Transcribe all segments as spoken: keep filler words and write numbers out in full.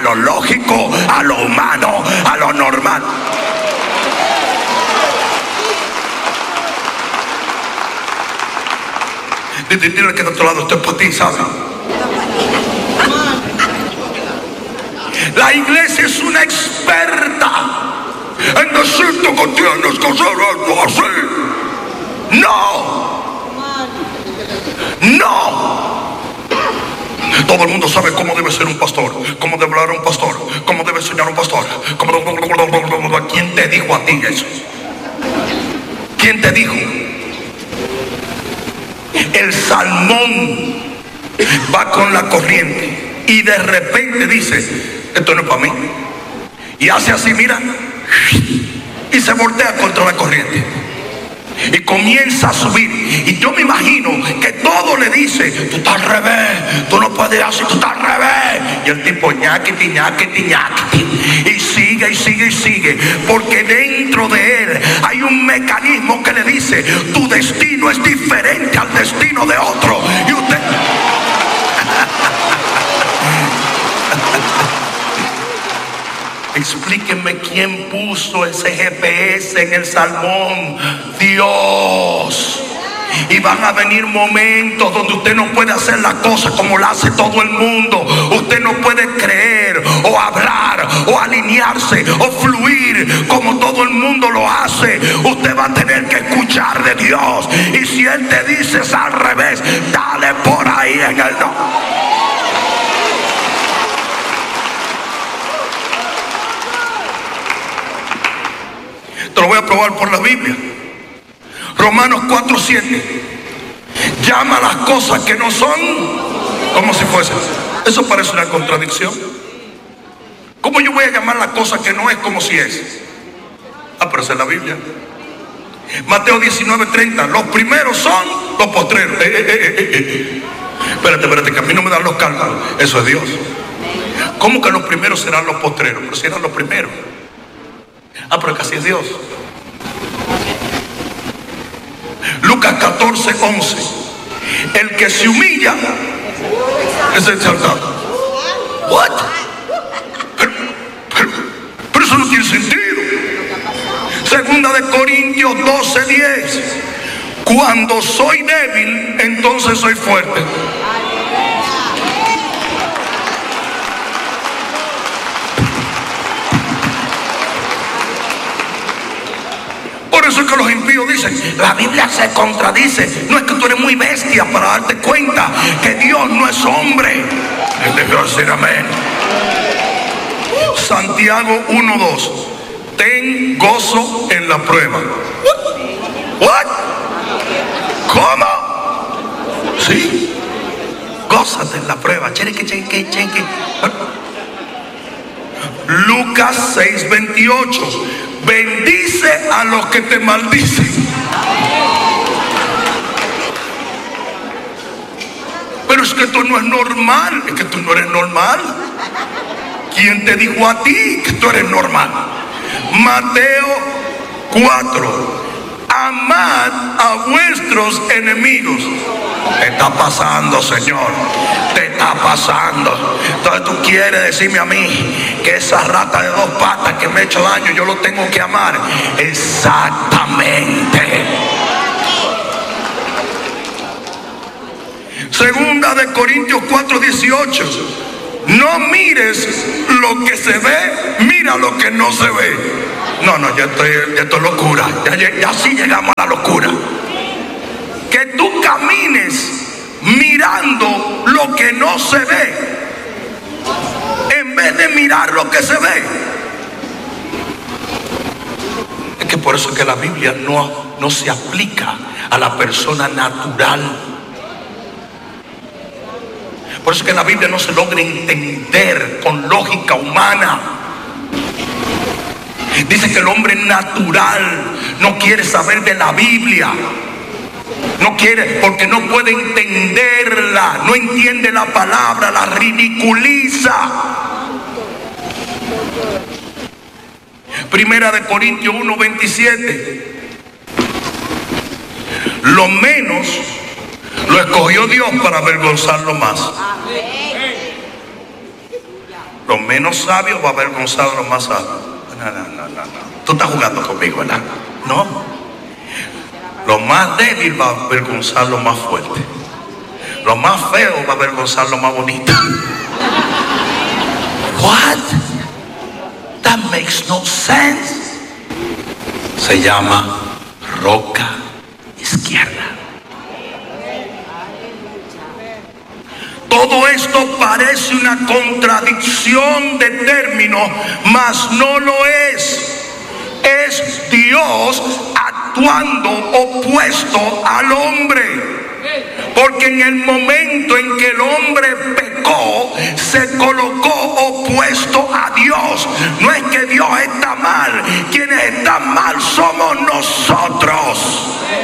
lo lógico, a lo humano, a lo normal. Dile que de otro lado, esto es para ti, ¿sabes? La iglesia es una experta en decirte que tienes que hacer esto así. No, no. Todo el mundo sabe cómo debe ser un pastor, cómo debe hablar un pastor, cómo debe enseñar un pastor. Cómo... ¿Quién te dijo a ti eso? ¿Quién te dijo? El salmón va con la corriente y de repente dice: esto no es para mí, y hace así, mira, y se voltea contra la corriente y comienza a subir. Y yo me imagino que todo le dice: tú estás al revés, tú no puedes así, tú estás al revés. Y el tipo ñaquiti, ñaquiti, ñaquiti, y sigue y sigue y sigue, porque dentro de él hay un mecanismo que le dice: tu destino es diferente al destino de otro. Y usted explíquenme quién puso ese G P S en el salmón. Dios. Y van a venir momentos donde usted no puede hacer las cosas como la hace todo el mundo. Usted no puede creer o hablar o alinearse o fluir como todo el mundo lo hace. Usted va a tener que escuchar de Dios. Y si Él te dice es al revés, dale por ahí en el no. Te lo voy a probar por la Biblia. Romanos cuatro siete. Llama las cosas que no son como si fuesen. Eso parece una contradicción. ¿Cómo yo voy a llamar las cosas que no es como si es? Ah, pero esa es la Biblia. Mateo diecinueve treinta. Los primeros son los postreros. Eh, eh, eh, eh, eh. Espérate, espérate, que a mí no me dan los cálculos. Eso es Dios. ¿Cómo que los primeros serán los postreros? Pero si eran los primeros. Ah, pero casi es Dios. Lucas catorce once. El que se humilla es exaltado. What? Pero, pero, pero eso no tiene sentido. Segunda de Corintios doce diez. Cuando soy débil, entonces soy fuerte. Por eso es que los impíos dicen: la Biblia se contradice. No, es que tú eres muy bestia para darte cuenta que Dios no es hombre. Él debió decir amén. Santiago uno dos. Ten gozo en la prueba. What? ¿Cómo? Sí. Gózate en la prueba. Cheque, cheque, cheque. Lucas seis veintiocho. Bendice a los que te maldicen. Pero es que esto no es normal. Es que tú no eres normal. ¿Quién te dijo a ti que tú eres normal? Mateo cuatro. Amad a vuestros enemigos. Te está pasando, Señor. Te está pasando. Entonces tú quieres decirme a mí que esa rata de dos patas que me ha hecho daño, yo lo tengo que amar. Exactamente. Segunda de Corintios cuatro dieciocho. No mires lo que se ve, mira lo que no se ve. No, no, ya estoy, ya esto es locura. Ya, ya, ya sí llegamos a la locura. Que tú camines mirando lo que no se ve, en vez de mirar lo que se ve. Es que por eso es que la Biblia no, no se aplica a la persona natural. Por eso es que la Biblia no se logra entender con lógica humana. Dice que el hombre natural no quiere saber de la Biblia. No quiere, porque no puede entenderla. No entiende la palabra, la ridiculiza. Primera de Corintios uno veintisiete. Lo menos lo escogió Dios para avergonzarlo más. Los menos sabios va a avergonzar a los más sabios. No, no, no, no, no. Tú estás jugando conmigo, ¿verdad? No. Lo más débil va a avergonzar lo más fuerte. Lo más feo va a avergonzar lo más bonito. What? That makes no sense. Se llama roca izquierda. Todo esto parece una contradicción de términos, mas no lo es. Es Dios actuando opuesto al hombre. Porque en el momento en que el hombre pecó, se colocó opuesto a Dios. No es que Dios está mal, quienes están mal somos nosotros.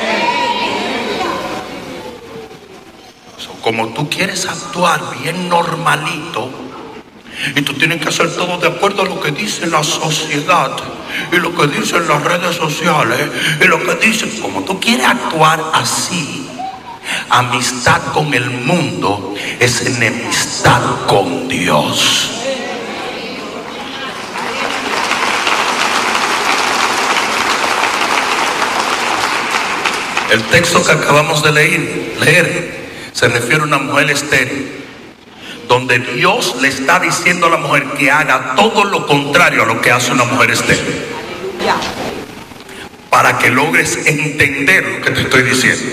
Como tú quieres actuar bien normalito, y tú tienes que hacer todo de acuerdo a lo que dice la sociedad y lo que dicen las redes sociales y lo que dicen, como tú quieres actuar así, amistad con el mundo es enemistad con Dios. El texto que acabamos de leer, leer se refiere a una mujer estéril, donde Dios le está diciendo a la mujer que haga todo lo contrario a lo que hace una mujer estéril, para que logres entender lo que te estoy diciendo.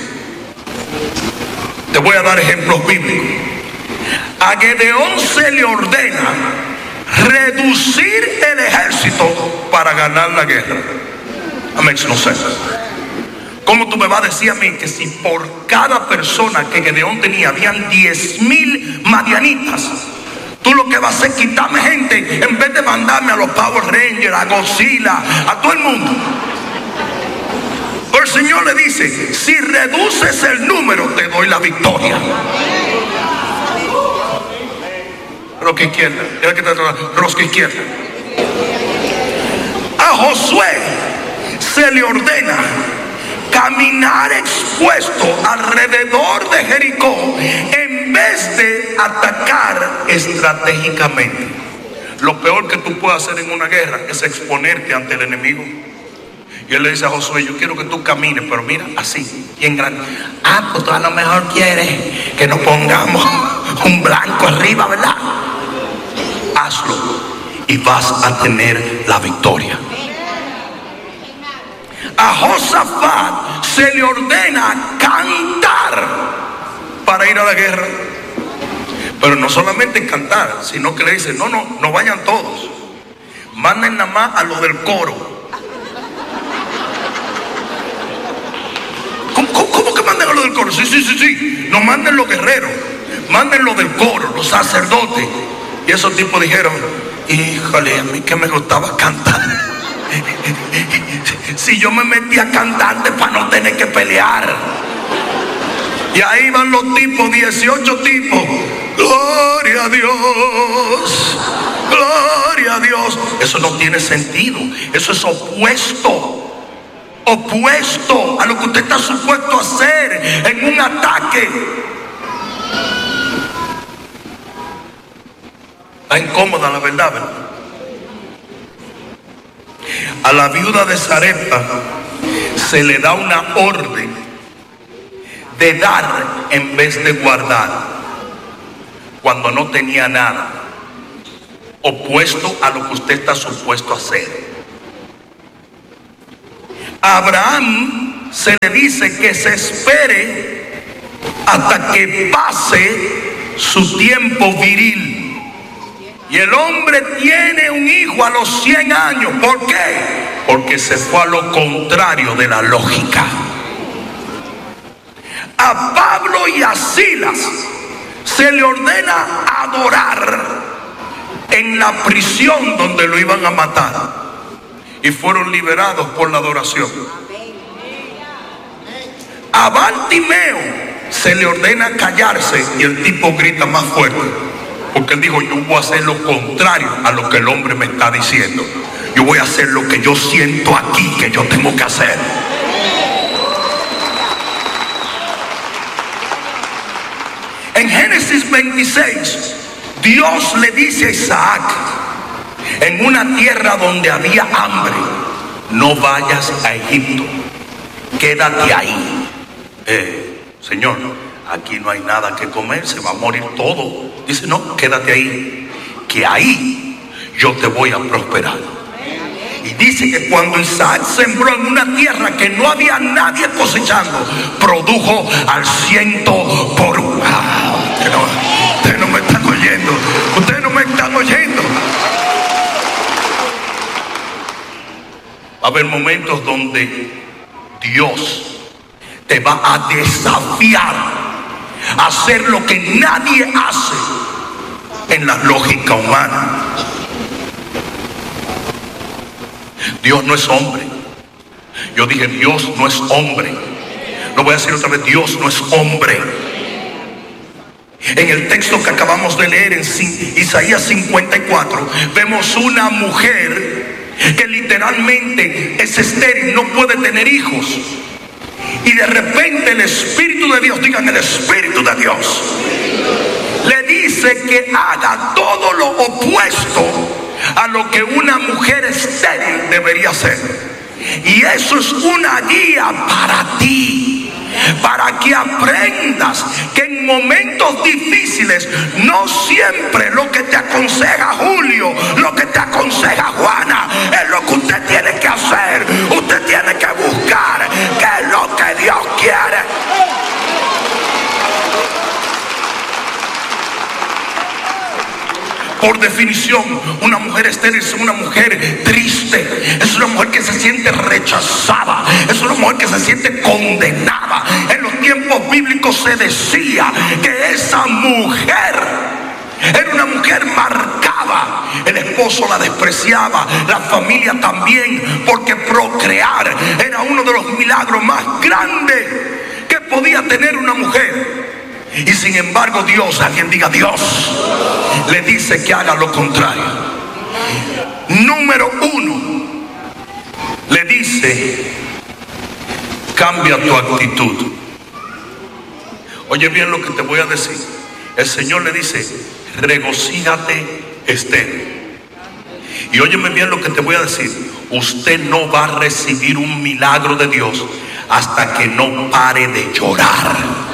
Te voy a dar ejemplos bíblicos. A Gedeón se le ordena reducir el ejército para ganar la guerra. That makes no sense. ¿Cómo tú me vas a decir a mí que si por cada persona que Gedeón tenía habían diez mil madianitas, tú lo que vas a hacer es quitarme gente en vez de mandarme a los Power Rangers, a Godzilla, a todo el mundo? Pero el Señor le dice, si reduces el número te doy la victoria. Rosca izquierda, rosca izquierda. A Josué se le ordena caminar expuesto alrededor de Jericó en vez de atacar estratégicamente. Lo peor que tú puedes hacer en una guerra es exponerte ante el enemigo. Y él le dice a Josué, yo quiero que tú camines, pero mira, así, bien grande. Ah, pues tú a lo mejor quieres que nos pongamos un blanco arriba, ¿verdad? Hazlo y vas a tener la victoria. A Josafat se le ordena cantar para ir a la guerra. Pero no solamente cantar, sino que le dice, no, no, no vayan todos. Manden nada más a los del coro. ¿Cómo, cómo, cómo que manden a los del coro? Sí, sí, sí, sí. No manden los guerreros, manden los del coro, los sacerdotes. Y esos tipos dijeron, híjole, a mí que me gustaba cantar. Si yo me metía cantante para no tener que pelear. Y ahí van los tipos, dieciocho tipos. Gloria a Dios, gloria a Dios. Eso no tiene sentido. Eso es opuesto, opuesto a lo que usted está supuesto a hacer en un ataque. Está incómoda la verdad, ¿verdad? A la viuda de Sarepta se le da una orden de dar en vez de guardar, cuando no tenía nada, opuesto a lo que usted está supuesto a hacer. A Abraham se le dice que se espere hasta que pase su tiempo viril. Y el hombre tiene un hijo a los cien años. ¿Por qué? Porque se fue a lo contrario de la lógica. A Pablo y a Silas se le ordena adorar en la prisión donde lo iban a matar. Y fueron liberados por la adoración. A Bartimeo se le ordena callarse y el tipo grita más fuerte. Porque él dijo, yo voy a hacer lo contrario a lo que el hombre me está diciendo. Yo voy a hacer lo que yo siento aquí que yo tengo que hacer. En Génesis veintiséis, Dios le dice a Isaac, en una tierra donde había hambre, no vayas a Egipto, quédate ahí. Eh, Señor, aquí no hay nada que comer, se va a morir todo. Dice, no, quédate ahí, que ahí yo te voy a prosperar. Y dice que cuando Isaac sembró en una tierra que no había nadie cosechando, produjo al ciento por uno. Ah, ustedes no, usted no me están oyendo, ustedes no me están oyendo. Va a haber momentos donde Dios te va a desafiar a hacer lo que nadie hace en la lógica humana. Dios no es hombre. Yo dije, Dios no es hombre. Lo voy a decir otra vez, Dios no es hombre. En el texto que acabamos de leer en Isaías cincuenta y cuatro, vemos una mujer que literalmente es estéril, no puede tener hijos. Y de repente el Espíritu de Dios, digan el Espíritu de Dios, le dice que haga todo lo opuesto a lo que una mujer estéril debería hacer. Y eso es una guía para ti, para que aprendas que en momentos difíciles no siempre lo que te aconseja Julio, lo que te aconseja Juana es lo que usted tiene que hacer. Usted tiene que buscar qué es lo que Dios quiere. Por definición, una mujer estéril es una mujer triste, es una mujer que se siente rechazada, es una mujer que se siente condenada. En los tiempos bíblicos se decía que esa mujer era una mujer marcada. El esposo la despreciaba, la familia también, porque procrear era uno de los milagros más grandes que podía tener una mujer. Y sin embargo Dios, alguien diga Dios, le dice que haga lo contrario. Número uno, le dice, cambia tu actitud. Oye bien lo que te voy a decir. El Señor le dice, regocíjate, Esther. Y óyeme bien lo que te voy a decir. Usted no va a recibir un milagro de Dios hasta que no pare de llorar.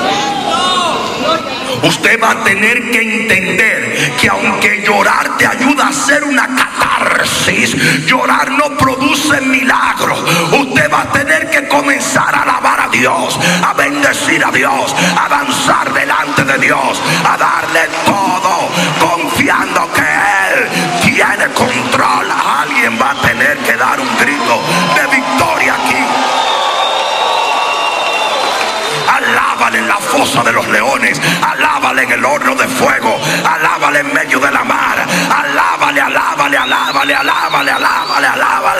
Usted va a tener que entender que aunque llorar te ayuda a hacer una catarsis, llorar no produce milagros. Usted va a tener que comenzar a alabar a Dios, a bendecir a Dios, a avanzar delante de Dios, a darle todo, confiando que Él tiene control. Alguien va a tener que dar un grito de victoria aquí. Alábale en la fosa de los leones, alábale en el horno de fuego, alábale en medio de la mar, alábale, alábale, alábale, alábale, alábale, alábale.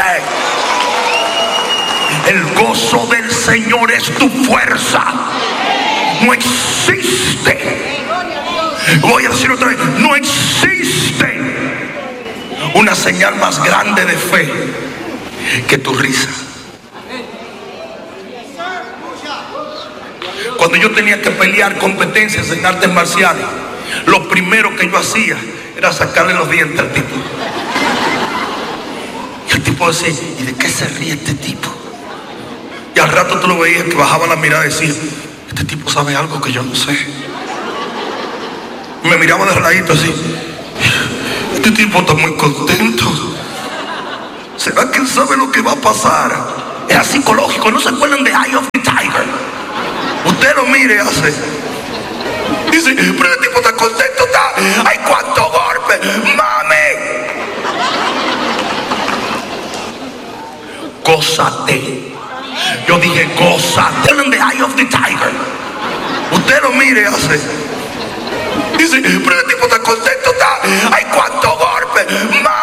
El gozo del Señor es tu fuerza. No existe, voy a decir otra vez, no existe una señal más grande de fe que tu risa. Cuando yo tenía que pelear competencias en artes marciales, lo primero que yo hacía era sacarle los dientes al tipo. Y el tipo decía, ¿y de qué se ríe este tipo? Y al rato tú lo veías que bajaba la mirada y decía, este tipo sabe algo que yo no sé. Y me miraba de ladito así, este tipo está muy contento. ¿Será que él sabe lo que va a pasar? Era psicológico. ¿No se acuerdan de Eye of the Tiger? Usted lo mire, hace. Dice, pero el tipo está contento, está. ¡Ay, cuánto golpe! ¡Mami! Gózate. Yo dije, gózate. Hablan de Eye of the Tiger. Usted lo mire, hace. Dice, pero el tipo está contento, está. ¡Ay, cuánto golpe! ¡Mami!